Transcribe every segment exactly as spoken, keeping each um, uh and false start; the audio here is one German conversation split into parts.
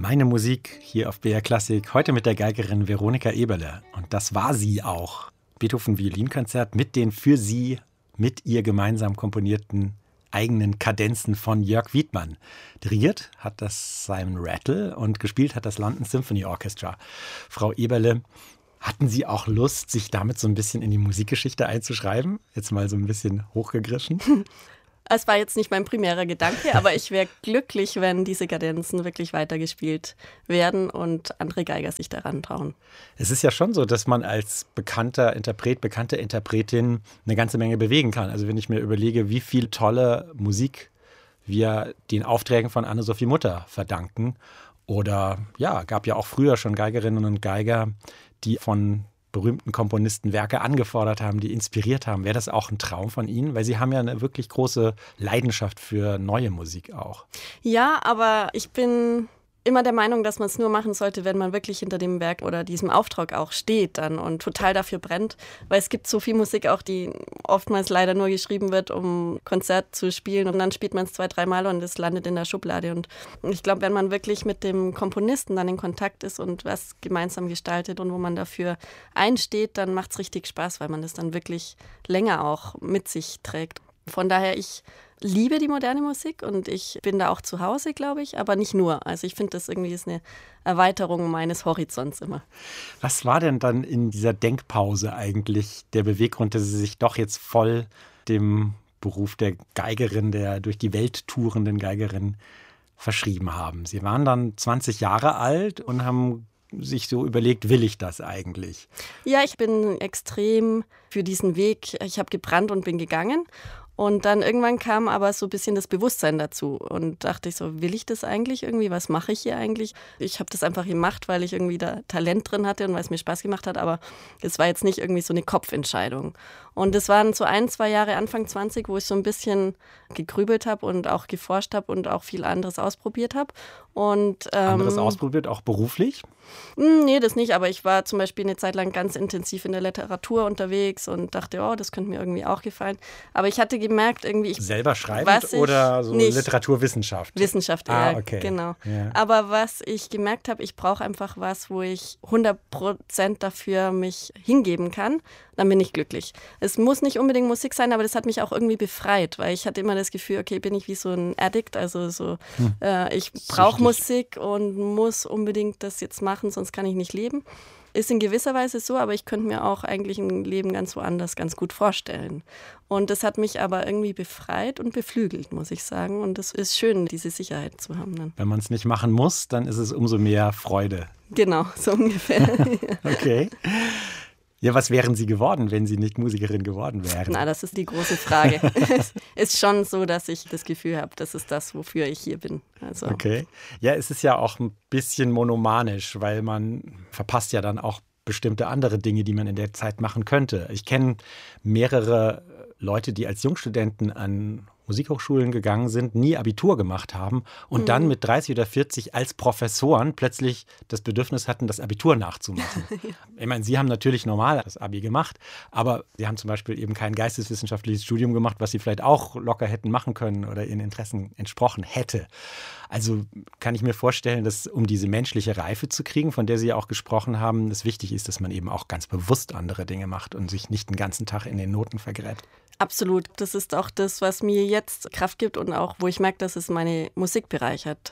Meine Musik hier auf B R Klassik, heute mit der Geigerin Veronika Eberle. Und das war sie auch. Beethoven-Violinkonzert mit den für sie, mit ihr gemeinsam komponierten eigenen Kadenzen von Jörg Wiedmann. Dirigiert hat das Simon Rattle und gespielt hat das London Symphony Orchestra. Frau Eberle, hatten Sie auch Lust, sich damit so ein bisschen in die Musikgeschichte einzuschreiben? Jetzt mal so ein bisschen hochgegriffen. Es war jetzt nicht mein primärer Gedanke, aber ich wäre glücklich, wenn diese Kadenzen wirklich weitergespielt werden und andere Geiger sich daran trauen. Es ist ja schon so, dass man als bekannter Interpret, bekannte Interpretin eine ganze Menge bewegen kann. Also wenn ich mir überlege, wie viel tolle Musik wir den Aufträgen von Anne-Sophie Mutter verdanken. Oder ja, gab ja auch früher schon Geigerinnen und Geiger, die von berühmten Komponisten Werke angefordert haben, die inspiriert haben. Wäre das auch ein Traum von Ihnen? Weil Sie haben ja eine wirklich große Leidenschaft für neue Musik auch. Ja, aber ich bin immer der Meinung, dass man es nur machen sollte, wenn man wirklich hinter dem Werk oder diesem Auftrag auch steht dann und total dafür brennt. Weil es gibt so viel Musik auch, die oftmals leider nur geschrieben wird, um Konzert zu spielen und dann spielt man es zwei, dreimal und es landet in der Schublade. Und ich glaube, wenn man wirklich mit dem Komponisten dann in Kontakt ist und was gemeinsam gestaltet und wo man dafür einsteht, dann macht es richtig Spaß, weil man das dann wirklich länger auch mit sich trägt. Von daher, ich liebe die moderne Musik und ich bin da auch zu Hause, glaube ich, aber nicht nur. Also ich finde, das irgendwie ist eine Erweiterung meines Horizonts immer. Was war denn dann in dieser Denkpause eigentlich der Beweggrund, dass Sie sich doch jetzt voll dem Beruf der Geigerin, der durch die Welt tourenden Geigerin verschrieben haben? Sie waren dann zwanzig Jahre alt und haben sich so überlegt, will ich das eigentlich? Ja, ich bin extrem für diesen Weg. Ich habe gebrannt und bin gegangen. Und dann irgendwann kam aber so ein bisschen das Bewusstsein dazu und dachte ich so, will ich das eigentlich irgendwie? Was mache ich hier eigentlich? Ich habe das einfach gemacht, weil ich irgendwie da Talent drin hatte und weil es mir Spaß gemacht hat, aber es war jetzt nicht irgendwie so eine Kopfentscheidung. Und es waren so ein, zwei Jahre, Anfang zwanzig, wo ich so ein bisschen gegrübelt habe und auch geforscht habe und auch viel anderes ausprobiert habe. Und, ähm, anderes ausprobiert, auch beruflich? Nee, das nicht, aber ich war zum Beispiel eine Zeit lang ganz intensiv in der Literatur unterwegs und dachte, oh, das könnte mir irgendwie auch gefallen. Aber ich hatte gemerkt, irgendwie... Ich, selber schreibend oder so Literaturwissenschaft? Wissenschaft, ah, ja, okay. genau. Ja. Aber was ich gemerkt habe, ich brauche einfach was, wo ich hundert Prozent dafür mich hingeben kann, dann bin ich glücklich. Es muss nicht unbedingt Musik sein, aber das hat mich auch irgendwie befreit, weil ich hatte immer das Gefühl, okay, bin ich wie so ein Addict, also so, hm. äh, ich brauche Musik und muss unbedingt das jetzt machen, sonst kann ich nicht leben. Ist in gewisser Weise so, aber ich könnte mir auch eigentlich ein Leben ganz woanders ganz gut vorstellen. Und das hat mich aber irgendwie befreit und beflügelt, muss ich sagen. Und es ist schön, diese Sicherheit zu haben dann. Wenn man es nicht machen muss, dann ist es umso mehr Freude. Genau, so ungefähr. Okay. Ja, was wären Sie geworden, wenn Sie nicht Musikerin geworden wären? Na, das ist die große Frage. Es ist schon so, dass ich das Gefühl habe, das ist das, wofür ich hier bin. Also. Okay. Ja, es ist ja auch ein bisschen monomanisch, weil man verpasst ja dann auch bestimmte andere Dinge, die man in der Zeit machen könnte. Ich kenne mehrere Leute, die als Jungstudenten an Musikhochschulen gegangen sind, nie Abitur gemacht haben und mhm. dann mit dreißig oder vierzig als Professoren plötzlich das Bedürfnis hatten, das Abitur nachzumachen. Ja. Ich meine, Sie haben natürlich normal das Abi gemacht, aber Sie haben zum Beispiel eben kein geisteswissenschaftliches Studium gemacht, was Sie vielleicht auch locker hätten machen können oder Ihren Interessen entsprochen hätte. Also kann ich mir vorstellen, dass um diese menschliche Reife zu kriegen, von der Sie ja auch gesprochen haben, es wichtig ist, dass man eben auch ganz bewusst andere Dinge macht und sich nicht den ganzen Tag in den Noten vergräbt. Absolut. Das ist auch das, was mir jetzt Kraft gibt und auch, wo ich merke, dass es meine Musik bereichert.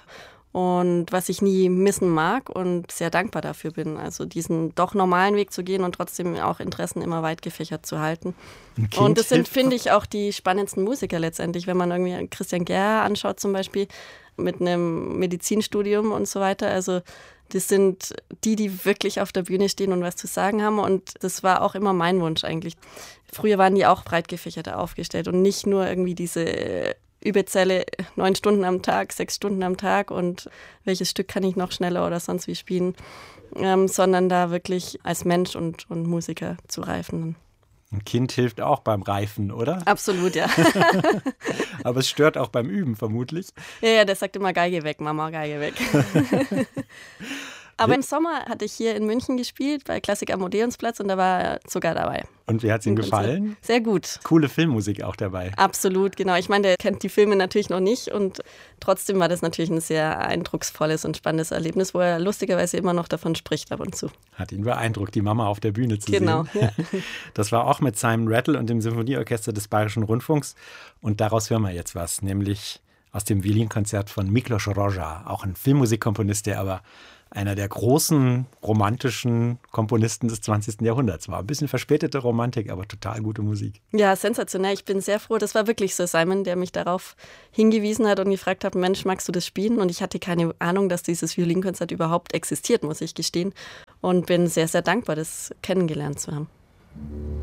Und was ich nie missen mag und sehr dankbar dafür bin. Also diesen doch normalen Weg zu gehen und trotzdem auch Interessen immer weit gefächert zu halten. Und das sind, finde ich, auch die spannendsten Musiker letztendlich. Wenn man irgendwie Christian Gerr anschaut zum Beispiel mit einem Medizinstudium und so weiter. Also das sind die, die wirklich auf der Bühne stehen und was zu sagen haben. Und das war auch immer mein Wunsch eigentlich. Früher waren die auch breit gefächerter aufgestellt und nicht nur irgendwie diese Überzelle neun Stunden am Tag, sechs Stunden am Tag und welches Stück kann ich noch schneller oder sonst wie spielen, ähm, sondern da wirklich als Mensch und, und Musiker zu reifen. Ein Kind hilft auch beim Reifen, oder? Absolut, ja. Aber es stört auch beim Üben vermutlich. Ja, ja, der sagt immer Geige weg, Mama, Geige weg. Aber im Sommer hatte ich hier in München gespielt, bei Klassik am Odeonsplatz und da war er sogar dabei. Und wie hat es ihm gefallen? Sehr gut. Coole Filmmusik auch dabei. Absolut, genau. Ich meine, der kennt die Filme natürlich noch nicht und trotzdem war das natürlich ein sehr eindrucksvolles und spannendes Erlebnis, wo er lustigerweise immer noch davon spricht ab und zu. Hat ihn beeindruckt, die Mama auf der Bühne zu genau, sehen. Genau, ja. Das war auch mit Simon Rattle und dem Symphonieorchester des Bayerischen Rundfunks. Und daraus hören wir jetzt was, nämlich aus dem Violinkonzert von Miklos Rozsa, auch ein Filmmusikkomponist, der aber einer der großen romantischen Komponisten des zwanzigsten Jahrhunderts war. Ein bisschen verspätete Romantik, aber total gute Musik. Ja, sensationell. Ich bin sehr froh. Das war wirklich so Simon, der mich darauf hingewiesen hat und gefragt hat, Mensch, magst du das spielen? Und ich hatte keine Ahnung, dass dieses Violinkonzert überhaupt existiert, muss ich gestehen. Und bin sehr, sehr dankbar, das kennengelernt zu haben.